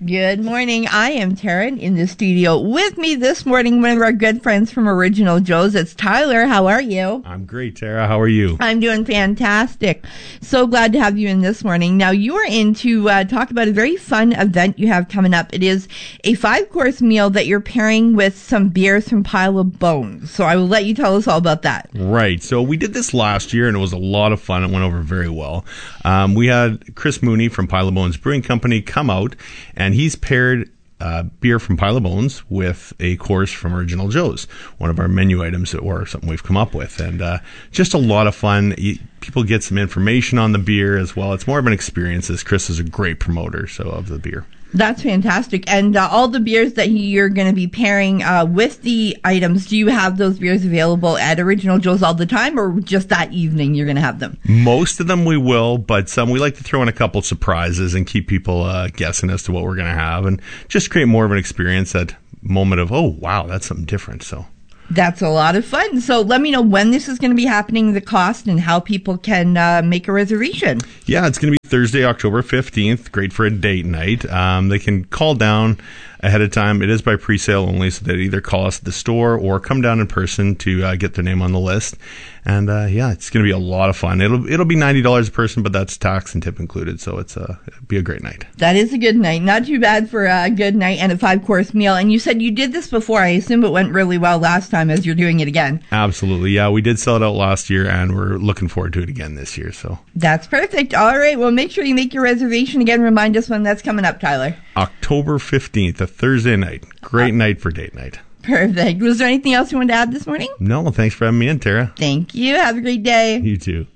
Good morning. I am Tara in the studio. With me this morning, one of our good friends from Original Joe's. It's Tyler. How are you? I'm great, Tara. How are you? I'm doing fantastic. So glad to have you in this morning. Now, you are in to talk about a very fun event you have coming up. It is a 5-course meal that you're pairing with some beers from Pile of Bones. So I will let you tell us all about that. Right. So we did this last year, and it was a lot of fun. It went over very well. We had Chris Mooney from Pile of Bones Brewing Company come out, and he's paired beer from Pile of Bones with a course from Original Joe's, one of our menu items or something we've come up with. And just a lot of fun. People get some information on the beer as well. It's more of an experience, as Chris is a great promoter of the beer. That's fantastic. And all the beers that you're going to be pairing with the items, do you have those beers available at Original Joe's all the time, or just that evening you're going to have them? Most of them we will, but some we like to throw in a couple surprises and keep people guessing as to what we're going to have, and just create more of an experience, that moment of, oh, wow, that's something different. So that's a lot of fun. So let me know when this is going to be happening, the cost, and how people can make a reservation. Yeah, it's going to be Thursday, October 15th. Great for a date night. They can call down ahead of time. It is by pre-sale only, so they either call us at the store or come down in person to get their name on the list. And yeah, it's going to be a lot of fun. It'll be $90 a person, but that's tax and tip included, so it'll be a great night. That is a good night. Not too bad for a good night and a 5-course meal. And you said you did this before. I assume it went really well last time, as you're doing it again. Absolutely. Yeah, we did sell it out last year, and we're looking forward to it again this year. So that's perfect. All right. Well, make sure you make your reservation. Again, remind us when that's coming up, Tyler. October 15th, a Thursday night. Great night for date night. Perfect. Was there anything else you wanted to add this morning? No, thanks for having me in, Tara. Thank you. Have a great day. You too.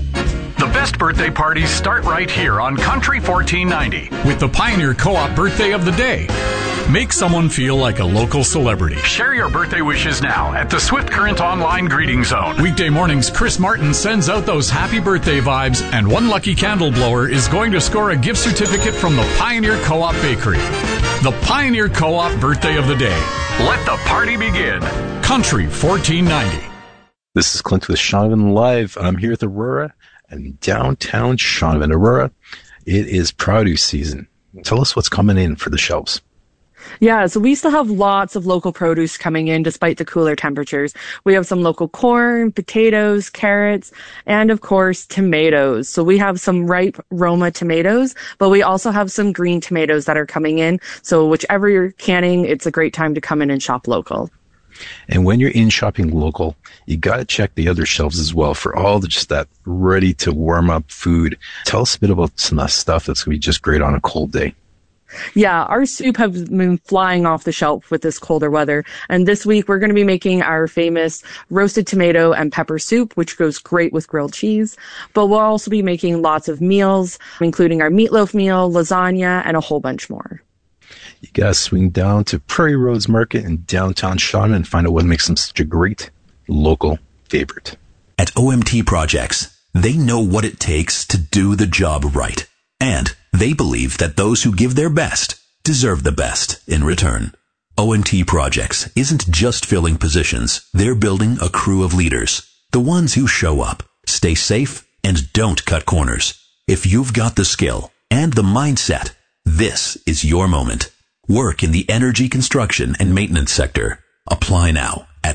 The best birthday parties start right here on Country 1490 with the Pioneer Co-op Birthday of the Day. Make someone feel like a local celebrity. Share your birthday wishes now at the Swift Current Online Greeting Zone. Weekday mornings, Chris Martin sends out those happy birthday vibes, and one lucky candle blower is going to score a gift certificate from the Pioneer Co-op Bakery. The Pioneer Co-op Birthday of the Day. Let the party begin. Country 1490. This is Clint with Shaunavon Live. I'm here with Aurora and downtown Shaunavon. Aurora, it is produce season. Tell us what's coming in for the shelves. Yeah, so we still have lots of local produce coming in despite the cooler temperatures. We have some local corn, potatoes, carrots, and of course, tomatoes. So we have some ripe Roma tomatoes, but we also have some green tomatoes that are coming in. So whichever you're canning, it's a great time to come in and shop local. And when you're in shopping local, you got to check the other shelves as well for all just that ready to warm up food. Tell us a bit about some of that stuff that's going to be just great on a cold day. Yeah, our soup has been flying off the shelf with this colder weather. And this week we're going to be making our famous roasted tomato and pepper soup, which goes great with grilled cheese. But we'll also be making lots of meals, including our meatloaf meal, lasagna, and a whole bunch more. You got to swing down to Prairie Roads Market in downtown Shaunavon and find out what makes them such a great local favorite. At OMT Projects, they know what it takes to do the job right. And they believe that those who give their best deserve the best in return. OMT Projects isn't just filling positions. They're building a crew of leaders. The ones who show up, stay safe, and don't cut corners. If you've got the skill and the mindset, this is your moment. Work in the energy construction and maintenance sector. Apply now at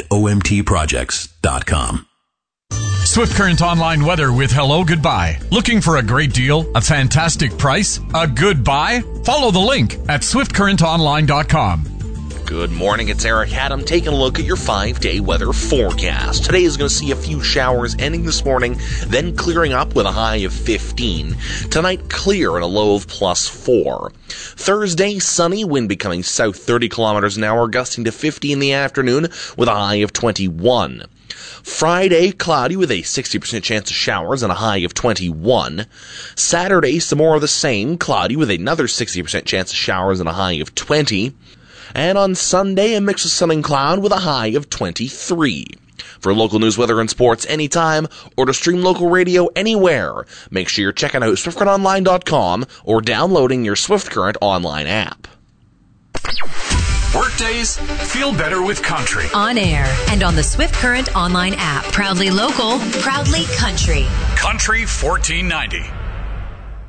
omtprojects.com. Swift Current Online weather with Hello Goodbye. Looking for a great deal, a fantastic price, a good buy? Follow the link at swiftcurrentonline.com. Good morning, it's Eric Haddam taking a look at your 5-day weather forecast. Today is going to see a few showers ending this morning, then clearing up with a high of 15. Tonight, clear and a low of +4. Thursday, sunny, wind becoming south 30 kilometers an hour, gusting to 50 in the afternoon with a high of 21. Friday, cloudy with a 60% chance of showers and a high of 21. Saturday, some more of the same, cloudy with another 60% chance of showers and a high of 20. And on Sunday, a mix of sun and cloud with a high of 23. For local news, weather, and sports anytime, or to stream local radio anywhere, make sure you're checking out SwiftCurrentOnline.com or downloading your Swift Current Online app. Workdays feel better with country. On air and on the Swift Current Online app. Proudly local, proudly country. Country 1490.